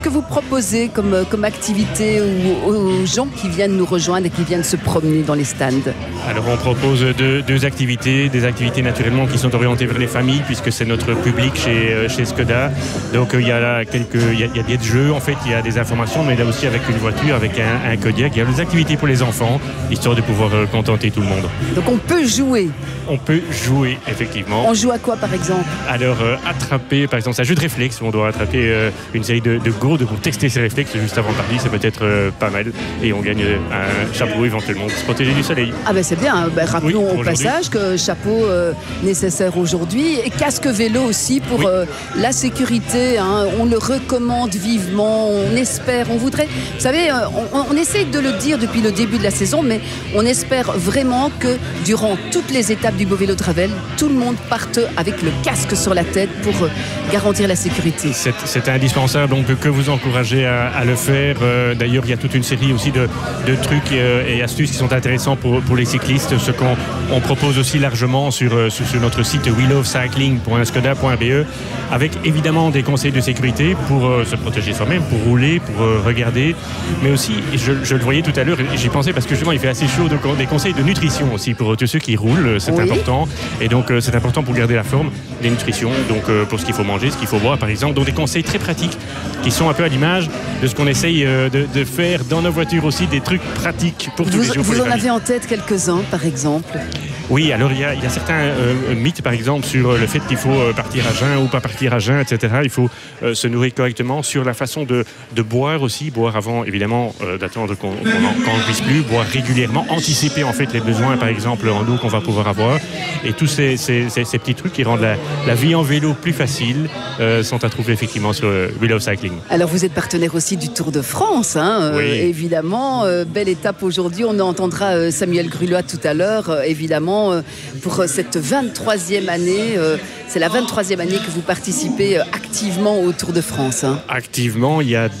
Que vous proposez comme activité aux gens qui viennent nous rejoindre et qui viennent se promener dans les stands? Alors on propose deux activités, des activités naturellement qui sont orientées vers les familles puisque c'est notre public chez Skoda. Donc il y a des jeux en fait, il y a des informations, mais là aussi avec une voiture, avec un Kodiaq, il y a des activités pour les enfants, histoire de pouvoir contenter tout le monde. Donc on peut jouer? On peut jouer, effectivement. On joue à quoi par exemple? Alors attraper, par exemple, c'est un jeu de réflexe où on doit attraper une série de gourdes pour tester ses réflexes juste avant de partir, c'est peut-être pas mal. Et on gagne un chapeau éventuellement pour se protéger du soleil. Ah ben c'est bien, rappelons au passage que chapeau nécessaire aujourd'hui et casque vélo aussi pour la sécurité. On le recommande vivement, on espère, on voudrait... Vous savez, on essaie de le dire depuis le début de la saison, mais on espère vraiment que durant toutes les étapes du Beau Vélo de Ravel, tout le monde parte avec le casque sur la tête pour garantir la sécurité. C'est indispensable, donc que vous encouragez à le faire. D'ailleurs, il y a toute une série aussi de trucs et astuces qui sont intéressants pour les cyclistes, ce qu'on propose aussi largement sur notre site wheelofcycling.skoda.be, avec évidemment des conseils de sécurité pour se protéger soi-même, pour rouler, pour regarder, mais aussi, je le voyais tout à l'heure, j'y pensais parce que justement il fait assez chaud, donc des conseils de nutrition aussi pour tous ceux qui roulent, c'est important, et donc c'est important pour garder la forme, les nutritions, donc pour ce qu'il faut manger, ce qu'il faut boire par exemple, donc des conseils très pratiques qui sont un peu à l'image de ce qu'on essaye de faire dans nos voitures aussi, des trucs pratiques pour tous les jours. Vous en avez en tête quelques-uns par exemple? Oui, alors il y a certains mythes par exemple sur le fait qu'il faut partir à jeun ou pas partir à jeun, etc. Il faut se nourrir correctement, sur la façon de boire aussi, boire avant évidemment d'attendre qu'on ne puisse plus, boire régulièrement, anticiper en fait les besoins par exemple en eau qu'on va pouvoir avoir, et tous ces petits trucs qui rendent la vie en vélo plus facile sont à trouver effectivement sur Wheel of Cycling. Alors vous êtes partenaire aussi du Tour de France, oui. Évidemment, belle étape aujourd'hui, on entendra Samuel Grulois tout à l'heure, évidemment, pour cette 23e année. C'est la 23e année que vous participez activement au Tour de France. Activement, il y a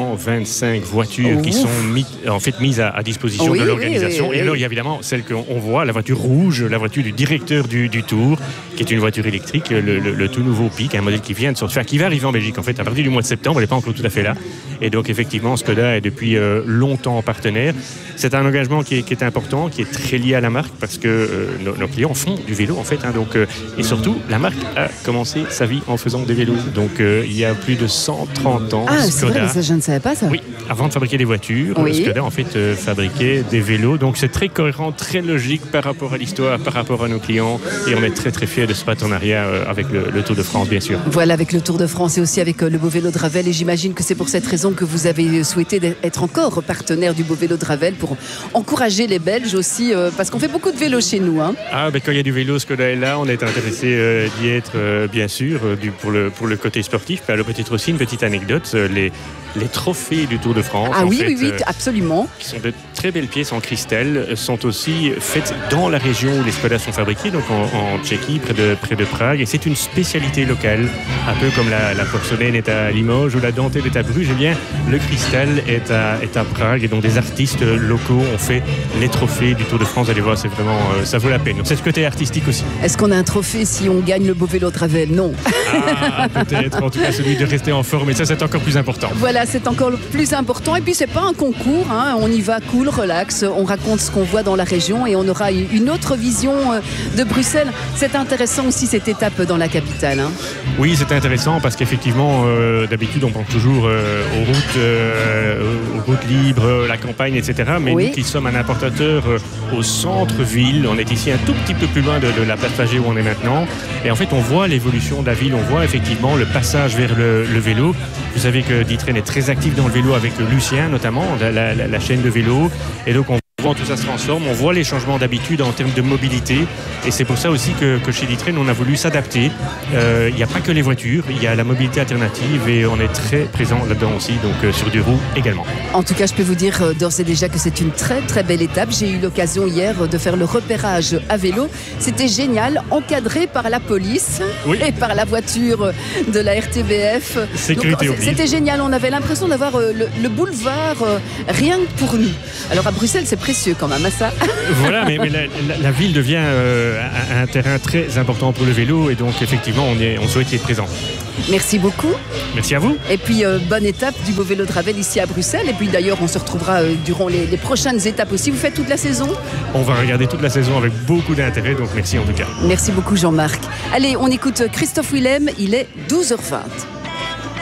225 voitures qui sont mises à disposition de l'organisation. Et alors, il y a évidemment celle qu'on voit, la voiture rouge, la voiture du directeur du Tour, qui est une voiture électrique, le tout nouveau Peak, un modèle qui vient de sortir, qui va arriver en Belgique en fait à partir du mois de septembre, elle n'est pas encore tout à fait là. Et donc effectivement, Skoda est depuis longtemps partenaire. C'est un engagement qui est important, qui est très lié à la marque, parce que nos clients font du vélo en fait. Et surtout, la marque a commencé sa vie en faisant des vélos. Donc il y a plus de 130 ans, Skoda... c'est vrai, ça, je ne savais pas ça. Oui, avant de fabriquer des voitures, Skoda en fait fabriquait des vélos. Donc c'est très cohérent, très logique par rapport à l'histoire, par rapport à nos clients. Et on est très très fiers de ce partenariat avec le Tour de France, bien sûr. Voilà, avec le Tour de France et aussi avec le Beau Vélo de Ravel. Et j'imagine que c'est pour cette raison que vous avez souhaité être encore partenaire du Beau Vélo de Ravel, pour encourager les Belges aussi, parce qu'on fait beaucoup de vélo chez nous. Quand il y a du vélo, Skoda est là. On est intéressé d'y être, bien sûr, pour le côté sportif. Alors peut-être aussi une petite anecdote, les trophées du Tour de France. Oui, absolument. Qui sont de très belles pièces en cristal, sont aussi faites dans la région où les Skoda sont fabriqués, donc en Tchéquie, près de Prague. Et c'est une spécialité locale, un peu comme la porcelaine est à Limoges ou la dentelle est à Bruges. Eh bien, le cristal est à Prague, et donc des artistes locaux ont fait les trophées du Tour de France. Allez voir, c'est vraiment, ça vaut la peine. Donc c'est ce côté artistique aussi. Est-ce qu'on a un trophée si on gagne le Beau Vélo de Ravel? Non. Peut-être, en tout cas celui de rester en forme, mais ça c'est encore plus important. Voilà, c'est encore le plus important. Et puis c'est pas un concours, on y va cool, relax, on raconte ce qu'on voit dans la région et on aura une autre vision de Bruxelles. C'est intéressant aussi cette étape dans la capitale. Oui, c'est intéressant parce qu'effectivement, d'habitude on pense toujours aux routes libres, la campagne, etc. Mais nous qui sommes un importateur au centre-ville, on est ici un tout petit peu plus loin de la place Flagey où on est maintenant. Et en fait, on voit l'évolution de la ville, on voit effectivement le passage vers le vélo. Vous savez que D'Ieteren est très actif dans le vélo avec Lucien, notamment, la chaîne de vélo. Et donc, on voit tout ça se transforme, on voit les changements d'habitude en termes de mobilité. Et c'est pour ça aussi que chez D'Ieteren, on a voulu s'adapter. Il n'y a pas que les voitures, il y a la mobilité alternative et on est très présent là-dedans aussi, donc sur du roue également. En tout cas, je peux vous dire d'ores et déjà que c'est une très très belle étape. J'ai eu l'occasion hier de faire le repérage à vélo. C'était génial, encadré par la police et par la voiture de la RTBF. Sécurité oblige. C'était génial, on avait l'impression d'avoir le boulevard rien que pour nous. Alors à Bruxelles, c'est précieux quand même, ça. Voilà, mais la ville devient un terrain très important pour le vélo et donc effectivement on souhaite y être présent. Merci beaucoup. Merci à vous. Et puis, bonne étape du beau vélo de Ravel ici à Bruxelles. Et puis d'ailleurs, on se retrouvera durant les prochaines étapes aussi. Vous faites toute la saison? On va regarder toute la saison avec beaucoup d'intérêt, donc merci en tout cas. Merci beaucoup Jean-Marc. Allez, on écoute Christophe Willem, il est 12h20.